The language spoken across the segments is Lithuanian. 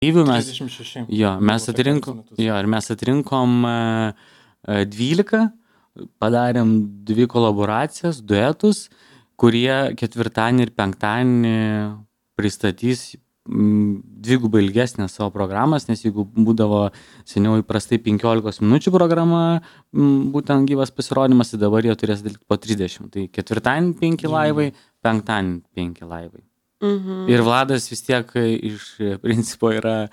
36. Mes atrinkom 12, padarėm 2 kolaboracijas, duetus, kurie 4 ir 5 pristatys dvigubai ilgesnės savo programas, nes jeigu būdavo seniau įprastai 15 minučių programa, būtent gyvas pasirodymas, tai dabar jie turės daryti po 30. Tai 4 5 laivai, 5 5 laivai. Ir Vladas vis tiek iš principo yra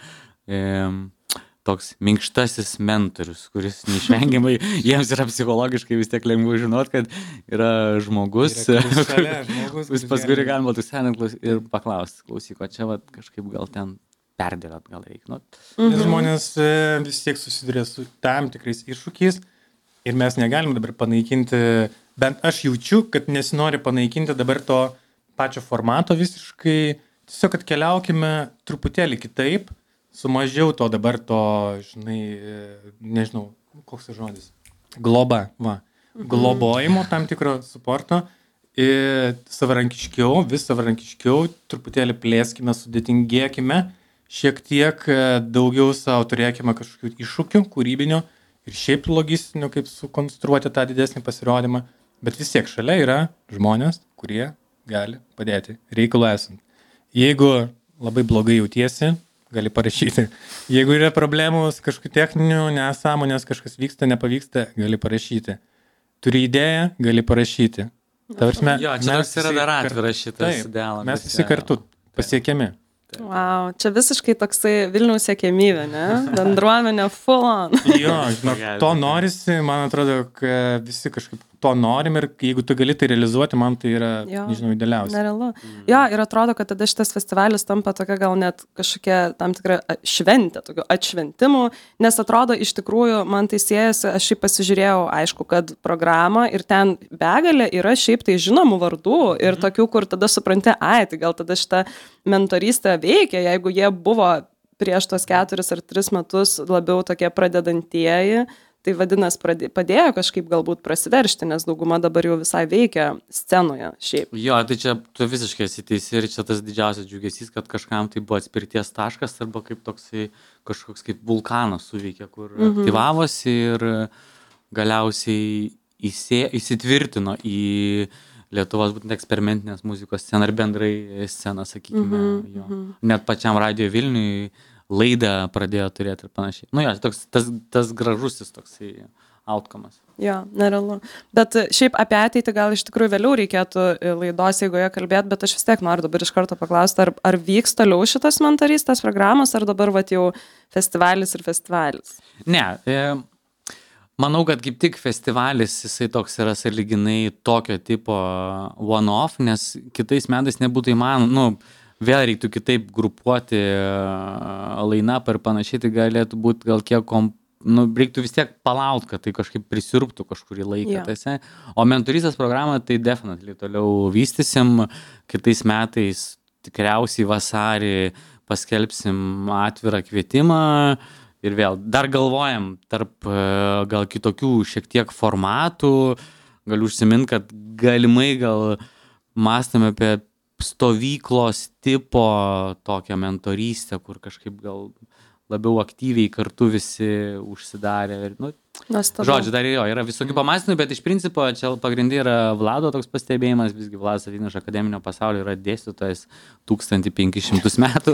toks minkštasis mentorius, kuris neišvengiamai, jiems yra psichologiškai vis tiek lengviau žinot, kad yra žmogus, kuris paskui galima tusenant ir paklausti, klausyk, o čia kažkaip gal ten perdėliot gal reikia. Nes žmonės vis tiek susiduria su tam tikrais iššūkiais ir mes negalim dabar panaikinti, bent aš jaučiu, kad nesinori panaikinti dabar to pačio formato visiškai, tiesiog atkeliaukime truputėlį kitaip, su mažiau to dabar to, nežinau, koks žodis, globojimo tam tikro suporto, savarankiškiau, vis savarankiškiau, truputėlį plėskime, sudėtingėkime, šiek tiek daugiau savo turėkime kažkokių iššūkių, kūrybinių ir šiaip logistinių, kaip sukonstruoti tą didesnį pasirodymą, bet vis tiek šalia yra žmonės, kurie gali padėti reikalų esant. Jeigu labai blogai jautiesi, gali parašyti. Jeigu yra problemų kažkokių techninių, nesąmonės, kažkas vyksta, nepavyksta, gali parašyti. Turi idėją, gali parašyti. Čia yra dar atviras šitas dialogas. Mes visi kartu pasiekiami. Wow, čia visiškai toksai Vilniaus siekiamybė, ne? Bendruomenė full on. To norisi, man atrodo, kad visi kažkaip to norim ir jeigu tu gali tai realizuoti, man tai yra, nežinau, idealiausia. Nerealu. Ir atrodo, kad tada šitas festivalis tampa tokia gal net kažkokia tam tikra šventė, tokių atšventimų, nes atrodo iš tikrųjų man tai siejasi, aš šiaip pasižiūrėjau, aišku, kad programą ir ten begalė yra šiaip tai žinomų vardų ir tokių, kur tada supranti, tai gal tada šitą mentorystę veikia, jeigu jie buvo prieš tos 4 ar 3 metus labiau tokie pradedantieji, tai vadinas padėjo kažkaip galbūt prasiveršti, nes dauguma dabar jau visai veikia scenoje šiaip. Tai čia tu visiškai esi teisi ir čia tas didžiausias džiugesys, kad kažkam tai buvo atspirties taškas arba kaip toksai kažkoks kaip vulkanas suveikė, kur aktyvavosi ir galiausiai įsitvirtino į Lietuvos būtent eksperimentinės muzikos sceną ar bendrai sceną, sakykime. Net pačiam Radio Vilniui laidą pradėjo turėti ir panašiai. Tas gražusis toksai outcome'as. Nerealu. Bet šiaip apie ateitį gal iš tikrųjų vėliau reikėtų laidos eigoje kalbėti, bet aš vis tiek noriu dabar iš karto paklausti, ar vyks toliau šitas mentorystės programos, ar dabar jau festivalis ir festivalis? Ne, manau, kad kaip tik festivalis, jisai toks yra sąlyginai tokio tipo one-off, nes kitais metais nebūtų įmanoma, vėl reiktų kitaip grupuoti line-up ir panašiai, tai galėtų būti gal kiek, reiktų vis tiek palaut, kad tai kažkaip prisirptų kažkurį laiką. O mentorystės programą tai definitely toliau vystysim, kitais metais tikriausiai vasarį paskelbsim atvirą kvietimą ir vėl dar galvojam tarp gal kitokių šiek tiek formatų, galiu užsiminti, kad galimai gal mąstame apie stovyklos tipo tokią mentorystę, kur kažkaip gal labiau aktyviai kartu visi užsidarė. Žodžiu, dar yra visokių pamąstymų, bet iš principo čia pagrindai yra Vlado toks pastebėjimas, visgi Vladas ateina iš akademinio pasaulio, yra dėstytojas 1500 metų.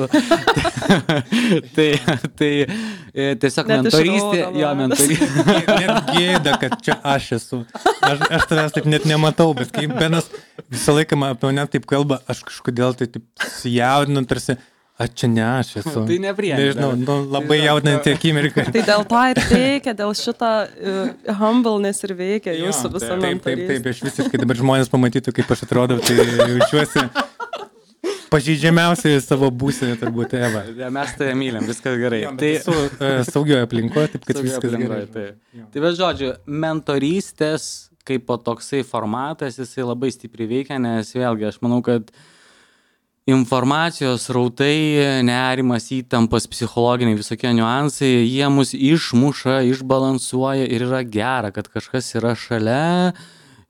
tai tiesiog mentorystė. Net gėda, kad čia aš esu. Aš tavęs taip net nematau, bet kai Benas visą laiką apie mane taip kalba, aš kažkodėl tai taip sujaudinu, tarsi čia ne aš esu. Tai nepriėmė. Nežinau, labai jaudinanti akimirka. Tai dėl to ir veikia, dėl šito humbleness ir veikia jūsų visą mentorystę. Taip, aš visiškai dabar žmonės pamatytų, kaip aš atrodau, tai jaučiuosi pažeidžiamiausiai savo būsenę, turbūt, Eva. Mes tai mylim, viskas gerai. Tai saugioje aplinkoje, taip kad viskas gerai. Tai vis žodžiu, mentorystės kaip po toksai formatas, jisai labai stipriai veikia, nes vėlgi aš manau, kad informacijos rautai, nerimas, įtampas, psichologiniai visokie niuansai, jie mus išmuša, išbalansuoja ir yra gera, kad kažkas yra šalia,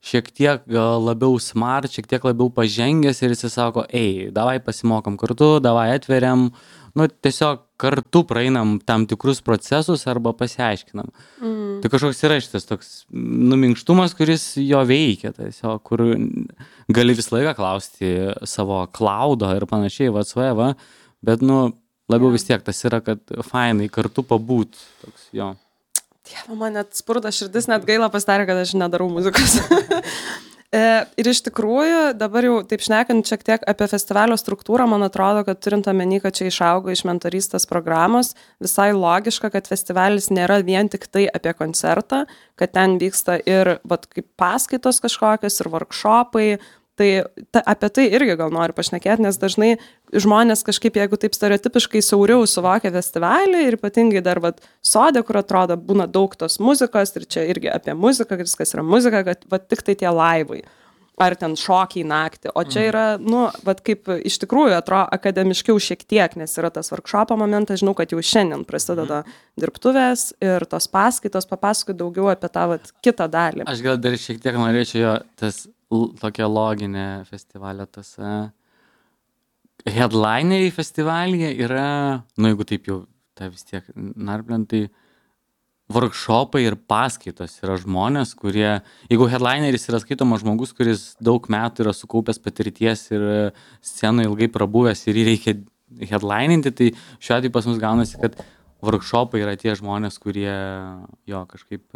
šiek tiek gal labiau smart, šiek tiek labiau pažengęs ir jis sako, davai pasimokom kartu, davai atveriam, nu, tiesiog kartu praeinam tam tikrus procesus arba pasiaiškinam. Tai kažkoks yra šitas toks minkštumas, kuris jo veikia, tiesiog, kur gali visą laiką klausti savo klaudo ir panašiai, va, bet, nu, labiau vis tiek tas yra, kad fainai kartu pabūt, toks jo. Dieve, man net spurda širdis, net gaila pasidarė, kad aš nedarau muzikos. Ir iš tikrųjų, dabar jau taip šnekant šiek tiek apie festivalio struktūrą, man atrodo, kad turint omeny, kad čia išaugo iš mentorystės programos, visai logiška, kad festivalis nėra vien tik tai apie koncertą, kad ten vyksta ir kaip paskaitos kažkokios, ir workshopai. Tai apie tai irgi gal noriu pašnekėti, nes dažnai žmonės kažkaip, jeigu taip stereotipiškai siauriau suvokia festivalį ir ypatingai dar Sode, kur atrodo būna daug tos muzikos ir čia irgi apie muziką, viskas yra muzika, kad tik tai tie laivai ar ten šokiai naktį, o čia yra, nu, kaip iš tikrųjų atrodo akademiškiau šiek tiek, nes yra tas workshopo momentas, žinau, kad jau šiandien prasideda dirbtuvės ir tos paskaitos, papasakoti daugiau apie tą kitą dalį. Aš gal dar šiek tiek norėčiau jo tas tokia loginė festivalio, tas headlineriai festivalyje yra, nu jeigu taip jau tai vis tiek narpliant, tai workshopai ir paskaitos yra žmonės, kurie, jeigu headlineris yra skaitomas žmogus, kuris daug metų yra sukaupęs patirties ir scenoje ilgai prabuvęs ir jį reikia headlininti, tai šiuo atveju pas mus gaunasi, kad workshopai yra tie žmonės, kurie jo kažkaip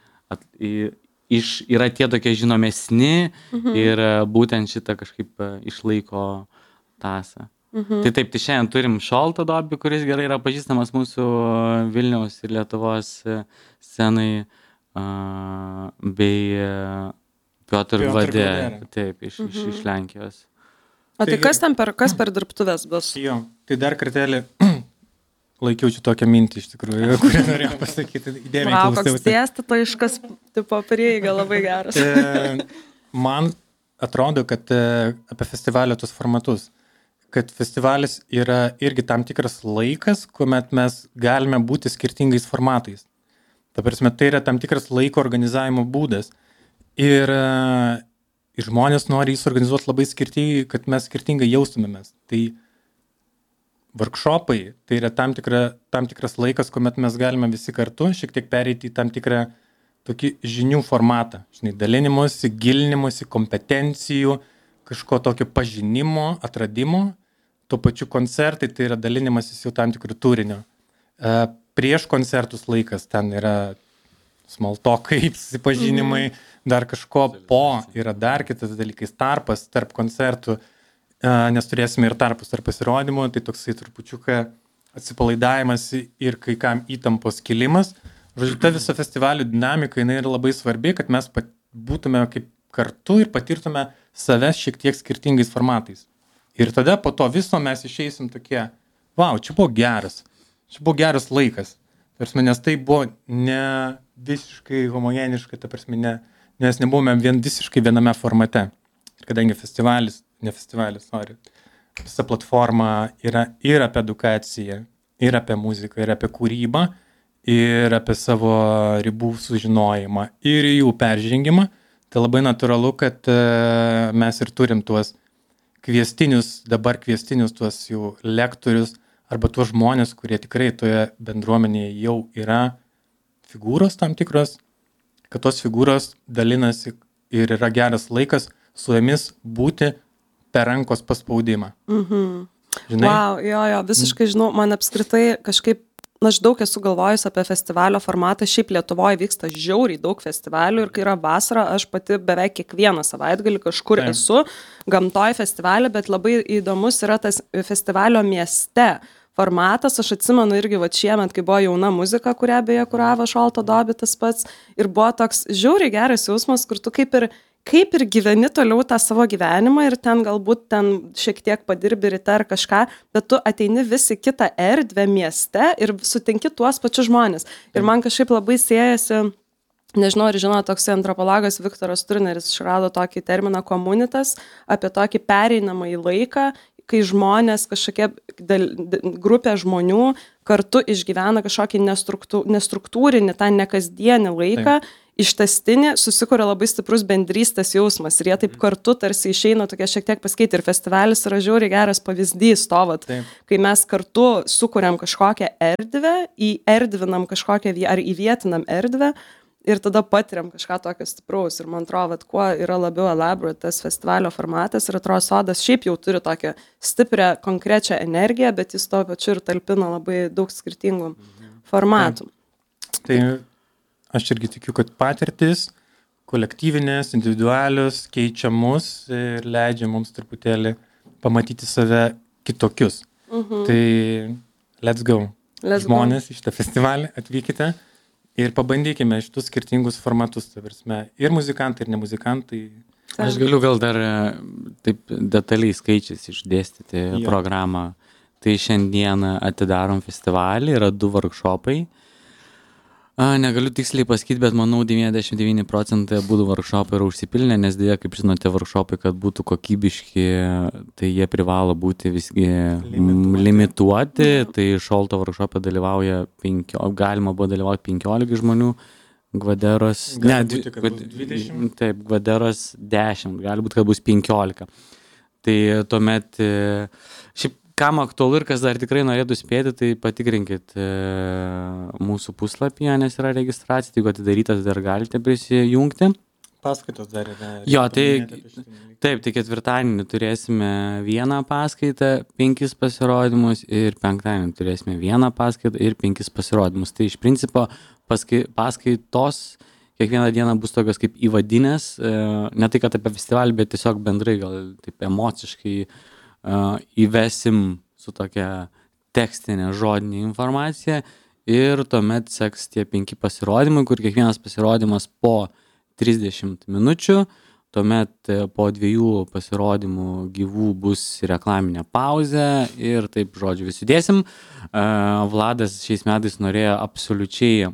yra tie tokie žinomesni ir būtent šitą kažkaip išlaiko tasą. Tai taip, tai šiandien turim Šoltą Dobį, kuris gerai yra pažįstamas mūsų Vilniaus ir Lietuvos scenai, bei Piotr Vadė, taip, iš Lenkijos. O tai kas per dirbtuvės bus? Jo, tai dar kartelį laikiau čia tokią mintį iš tikrųjų, kurią norėjau pasakyti. Wow, koks dėstytojiškas tipo prieiga labai geras. Man atrodo, kad apie festivalio tus formatus, kad festivalis yra irgi tam tikras laikas, kuomet mes galime būti skirtingais formatais. Ta prasme, tai yra tam tikras laiko organizavimo būdas. Ir žmonės nori jį suorganizuoti labai skirtingai, kad mes skirtingai jaustumėmės. Tai workshopai, tai yra tam tikras laikas, kuomet mes galime visi kartu šiek tiek pereiti į tam tikrą tokį žinių formatą. Žinai, dalinimuose, gilinimuose, kompetencijų, kažko tokio pažinimo, atradimo. Tuo pačiu koncertai, tai yra dalinimasis jau tam tikrų turinio. Prieš koncertus laikas, ten yra small talkai, susipažinimai, dar kažko po yra dar kitas dalykais, tarpas tarp koncertų, nes turėsime ir tarpus tarp pasirodymų, tai toksai trupučiuką atsipalaidavimas ir kai kam įtampos kilimas. Žodžiu, ta visa festivalių dinamika, jinai yra labai svarbi, kad mes būtume kaip kartu ir patirtume save šiek tiek skirtingais formatais. Ir tada po to viso mes išeisim tokie, wow, čia buvo geras laikas. Nes tai buvo ne visiškai homogeniškai, nes nebuvome visiškai viename formate. Ir kadangi visa platforma yra ir apie edukaciją, ir apie muziką, ir apie kūrybą, ir apie savo ribų sužinojimą, ir jų peržengimą, tai labai natūralu, kad mes ir turim tuos kviestinius tuos jų lektorius, arba tuos žmonės, kurie tikrai toje bendruomenėje jau yra figūros tam tikros, kad tos figūros dalinasi ir yra geras laikas su jomis būti per rankos paspaudimą. Žinai? Wow, jo, visiškai žinau, man apskritai kažkaip, aš daug esu galvojus apie festivalio formatą, šiaip Lietuvoje vyksta žiauriai daug festivalių ir kai yra vasara, aš pati beveik kiekvieną savaitgalį kažkur esu, gamtoj festivalį, bet labai įdomus yra tas festivalio mieste formatas, aš atsimenu irgi šiemet, kai buvo jauna muzika, kurią beje kuravo Šolto Dobį tas pats, ir buvo toks žiauriai geras jausmas, kur tu kaip ir gyveni toliau tą savo gyvenimą ir ten galbūt šiek tiek padirbi ryte ar kažką, bet tu ateini visi kitą erdvę mieste ir sutinki tuos pačius žmonės. Ir man kažkaip labai siejasi, nežinau, ar žino, toks antropologas Viktoras Turneris išrado tokį terminą komunitas, apie tokį pereinamąjį laiką, kai žmonės, kažkokia grupė žmonių kartu išgyvena kažkokį nestruktūrinį, tą nekasdienį laiką ištęstinį, susikuria labai stiprus bendrystės jausmas ir jie taip kartu tarsi išeina tokie šiek tiek pasikeiti ir festivalis yra žiauriai geras pavyzdys to, vat, kai mes kartu sukuriam kažkokią erdvę, įerdvinam kažkokią ar įvietinam erdvę ir tada patiriam kažką tokio stipraus ir man atrodo, vat, kuo yra labiau elaborate tas festivalio formatas ir atrodo sodas šiaip jau turi tokią stiprią, konkrečią energiją, bet jis to pačiu ir talpina labai daug skirtingų formatų. Tai aš irgi tikiu, kad patirtis, kolektyvinės, individualios, keičia mus ir leidžia mums truputėlį pamatyti save kitokius. Tai let's go. Žmonės į šitą festivalį atvykite ir pabandykime šitus skirtingus formatus, ir muzikantai, ir nemuzikantai. Aš galiu gal dar taip detaliai skaičiais išdėstyti programą. Tai šiandien atidarom festivalį, yra 2 workshopai. Negaliu tiksliai pasakyti, bet manau 99% abudu workshopai yra užsipilnę, nes dėja, kaip žinote, workshopai, kad būtų kokybiški, tai jie privalo būti visgi limituoti. Tai Šolto workshopė dalyvauja galima buvo dalyvauti 15 žmonių, Gvaderos, Gvaderos 10, gali būti, kad bus 15. Tai tuomet, šiaip kam aktualu ir kas dar tikrai norėtų spėti, tai patikrinkit mūsų puslapyje, nes yra registracija, tai jeigu atidarytas dar galite prisijungti. Paskaitos dar yra. Jo, tai ketvirtadienį turėsime 1 paskaitą, 5 pasirodymus ir penktadienį turėsime 1 paskaitą ir 5 pasirodymus. Tai iš principo paskaitos kiekvieną dieną bus tokios kaip įvadinės, ne tai, kad apie festivalį, bet tiesiog bendrai gal taip emociškai įvesim su tokia tekstinė žodinė informacija ir tuomet seks tie 5 pasirodymai, kur kiekvienas pasirodymas po 30 minučių, tuomet po 2 pasirodymų gyvų bus reklaminė pauzė ir taip, žodžiu, visi dėsim. Vladas šiais metais norėjo absoliučiai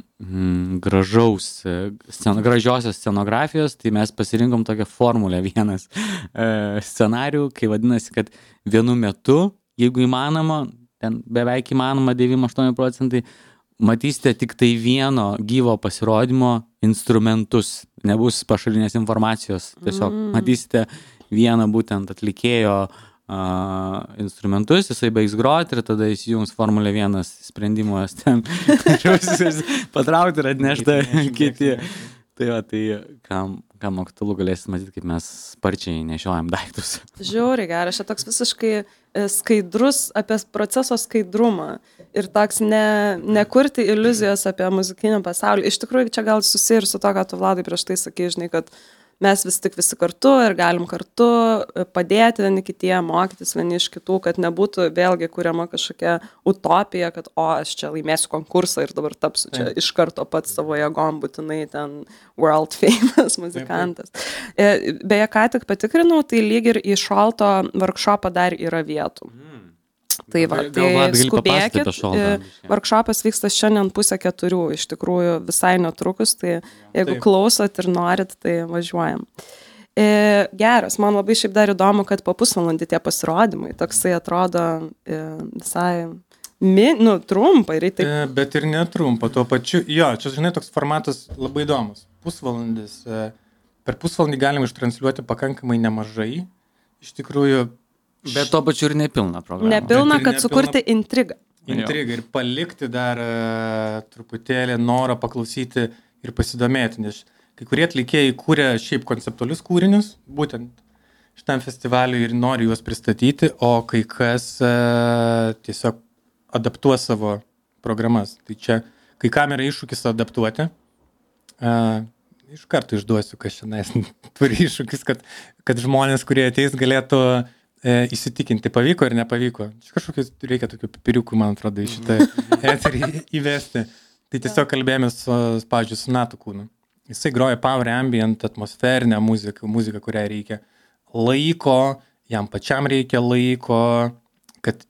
gražiosios scenografijos, tai mes pasirinkom tokią formulę vienas scenarijų, kai vadinasi, kad vienu metu, jeigu įmanoma, ten beveik įmanoma 98%, matysite tik tai vieno gyvo pasirodymo instrumentus, nebus pašalinės informacijos, tiesiog matysite vieną būtent atlikėjo instrumentus, jisai baigs groti ir tada įsijungs Formulė 1 sprendimas ten patraukti ir atnešti kiti. Tai va, tai kam aktualu galėsit matyti, kaip mes sparčiai nešiojam daiktus. Žiauriai geras, čia toks visiškai skaidrus apie proceso skaidrumą ir toks nekurti iliuzijos apie muzikinį pasaulį. Iš tikrųjų, čia gal susiję ir su to, ką tu, Vladai, prieš tai sakei, žinai, kad mes visi kartu ir galim kartu padėti vieni kitiem, mokytis vieni iš kitų, kad nebūtų vėlgi kuriama kažkokia utopija, kad aš čia laimėsiu konkursą ir dabar tapsiu čia iš karto pats savo jėgom būtinai ten world famous muzikantas. Beje, ką tik patikrinau, tai lyg ir į Šolto workshopą dar yra vietų. Tai va, tai skubėkit, workshopas vyksta šiandien 3:30, iš tikrųjų visai netrukus, tai jeigu klausot ir norit, tai važiuojam. Geras, man labai šiaip dar įdomu, kad po pusvalandį tie pasirodymai, toksai atrodo visai trumpai. Bet ir netrumpa, tuo pačiu, čia žinai, toks formatas labai įdomus, pusvalandis, per pusvalandį galim ištransliuoti pakankamai nemažai, iš tikrųjų. Bet to pačiu ir nepilna programa. Nepilna, kad sukurti intrigą. Intrigą ir palikti dar truputėlį norą paklausyti ir pasidomėti, nes kai kurie atlikėjai kūrė šiaip konceptualius kūrinius, būtent šitam festivaliui ir nori juos pristatyti, o kai kas tiesiog adaptuos savo programas. Tai čia, kai kam yra iššūkis adaptuoti, iš karto išduosiu, kas šiandien turi iššūkis, kad žmonės, kurie ateis, galėtų įsitikinti, pavyko ir nepavyko. Kažkokius reikia tokių pipiriukų, man atrodo, į šitą eterį įvesti. Tai tiesiog kalbėjomės, pavyzdžiui, su Natu Kūnu. Jisai groja power ambient, atmosferinę muziką, kurią reikia laiko, jam pačiam reikia laiko, kad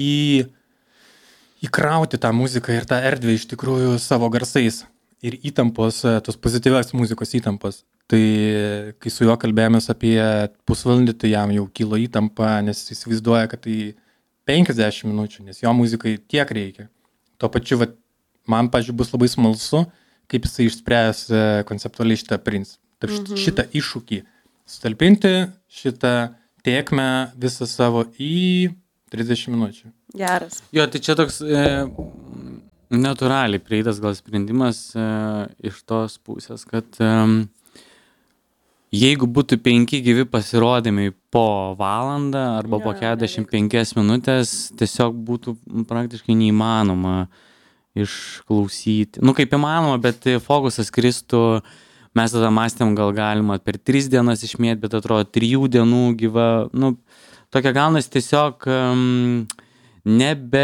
įkrauti tą muziką ir tą erdvę iš tikrųjų savo garsais ir įtampos, tos pozityvios muzikos įtampos. Tai kai su juo kalbėjomės apie pusvalandį, tai jam jau kilo įtampa, nes jis įsivaizduoja, kad tai 50 minučių, nes jo muzikai tiek reikia. Tuo pačiu, man, pavyzdžiui, bus labai smalsu, kaip jisai išspręs konceptualiai šitą principą, šitą iššūkį. Sutalpinti šitą tėkmę visą savo į 30 minučių. Geras. Jo, tai čia toks natūraliai prieitas gal sprendimas iš tos pusės, kad jeigu būtų 5 gyvi pasirodymai po valandą arba po 45 minutės, tiesiog būtų praktiškai neįmanoma išklausyti. Nu, kaip įmanoma, bet fokusas kristų, mes tada mąstėm, gal galima per 3 dienas išmėti, bet atrodo 3 dienų gyva, nu, tokia gaunasi tiesiog nebe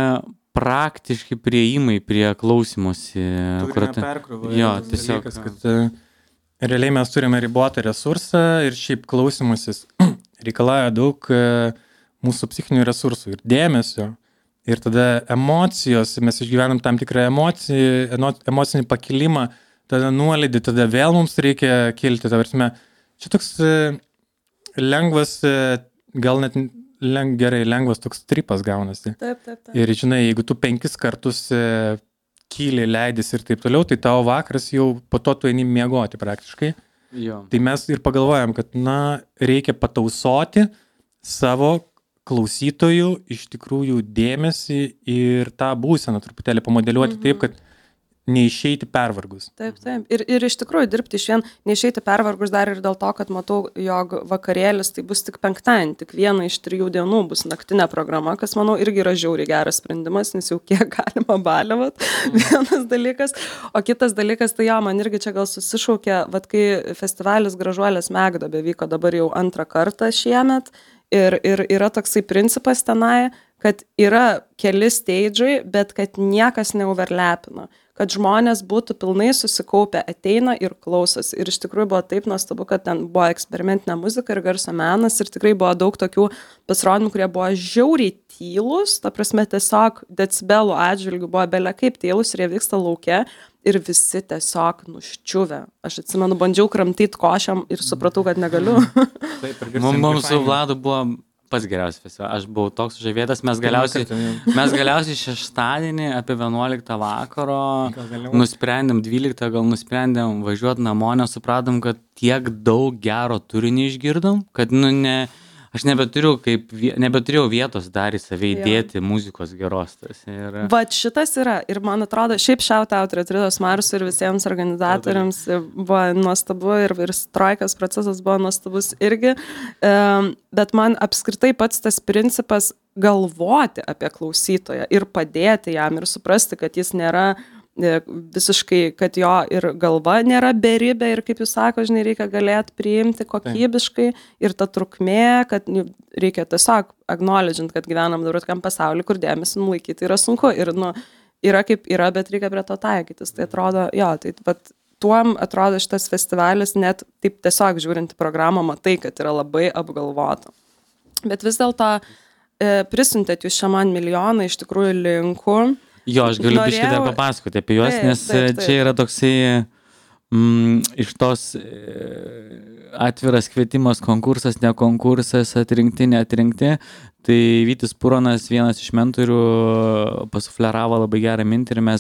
praktiški prieimai prie klausymosi. Turime perkrovą. Jo, tiesiog. Dalykas, kad realiai mes turime ribotą resursą ir šiaip klausymasis reikalauja daug mūsų psichinių resursų ir dėmesio. Ir tada emocijos, mes išgyvenam tam tikrą emocinį pakilimą, tada nuolydį, tada vėl mums reikia kilti. Čia toks lengvas, gal net lengvas toks tripas gaunasi. Taip. Ir žinai, jeigu tu 5 kartus kyli, leidys ir taip toliau, tai tavo vakaras jau po to tu eini miegoti praktiškai. Jo. Tai mes ir pagalvojam, kad reikia patausoti savo klausytojų iš tikrųjų dėmesį ir tą būseną truputėlį pamodeliuoti taip, kad neišeiti pervargus. Taip. Ir iš tikrųjų dirbti išvien, neišeiti pervargus dar ir dėl to, kad matau, jog vakarėlis tai bus tik 5, tik 1 iš 3 dienų bus naktinė programa, kas manau irgi yra žiauriai geras sprendimas, nes jau kiek galima baliavat, vienas dalykas. O kitas dalykas, tai man irgi čia gal susišaukė, kai festivalis Gražuolės Megdobė vyko dabar jau 2 kartą šiemet ir yra toksai principas tenai, kad yra keli steidžai, bet kad niekas neuverlepina. Kad žmonės būtų pilnai susikaupę, ateina ir klausosi. Ir iš tikrųjų buvo taip nuostabu, kad ten buvo eksperimentinė muzika ir garso menas ir tikrai buvo daug tokių pasirodymų, kurie buvo žiauriai tylus, ta prasme tiesiog decibelų atžvilgių buvo belia kaip tylus ir jie vyksta lauke ir visi tiesiog nuščiuvę. Aš atsimenu, bandžiau kramtyti košiam ir supratau, kad negaliu. Mums su Vladu buvo pats geriausias festivalis. Aš buvau toks sužavėtas. Mes galiausiai šeštadienį apie 11 vakaro nusprendėm, 12 gal nusprendėm važiuoti namo, nes supratom, kad tiek daug gero turinį išgirdom, kad aš nebeturėjau vietos dar į save įdėti muzikos geros. Vat šitas yra. Ir man atrodo, šiaip shout out Retridos Marsui ir visiems organizatoriams buvo nuostabu ir strojkas procesas buvo nuostabus irgi. Bet man apskritai pats tas principas galvoti apie klausytoją ir padėti jam ir suprasti, kad jis nėra visiškai, kad jo ir galva nėra beribė ir kaip jūs sako, žinai, reikia galėti priimti kokybiškai ir ta trukmė, kad reikia tiesiog acknowledgint, kad gyvenam dabar tokiam pasauliu, kur dėmesį nulaikyti yra sunku ir yra kaip yra, bet reikia prie to taikytis. Tai atrodo, tuom atrodo šitas festivalis net taip tiesiog žiūrint į programą, matai, kad yra labai apgalvota. Bet vis dėlto prisiuntėt jūs čia man milijoną iš tikrųjų linkų. Jo, aš galiu biškį dar papasakoti apie juos, nes čia yra toksai iš tos atviras kvietimas, konkursas, ne konkursas, atrinkti, neatrinkti. Tai Vytis Puronas, vienas iš mentorių, pasufleravo labai gerą mintį ir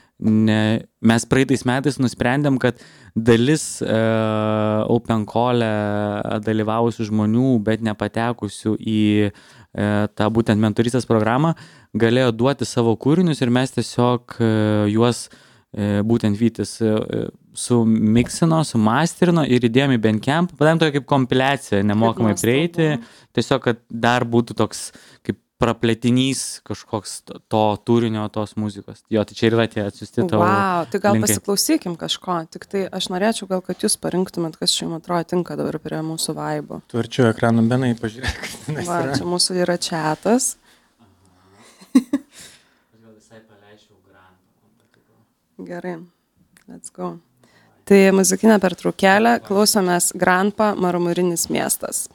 mes praeitais metais nusprendėm, kad dalis Open Call'e dalyvavusių žmonių, bet nepatekusių į tą būtent mentorystės programą, galėjo duoti savo kūrinius ir mes tiesiog juos būtent Vytis sumiksino, sumasterino ir įdėjom į Bandcamp, padarėm tokia kaip kompiliacija, nemokamai prieiti, tiesiog, kad dar būtų toks kaip praplėtinys kažkoks to turinio, tos muzikos. Jo, tai čia yra tie atsiusti tavo tai gal linkai. Pasiklausykim kažko, tik tai aš norėčiau gal, kad jūs parinktumėt, kas čia, man atrodo, tinka dabar prie mūsų vaibo. Tu arčiau ekrano Benai, pažiūrėk. Čia mūsų yra chatas. Aš gal visai paleisčiau Grantą. Gerai, let's go. Tai muzikinė pertraukėlė, klausomės Grantpa Marmurinis miestas.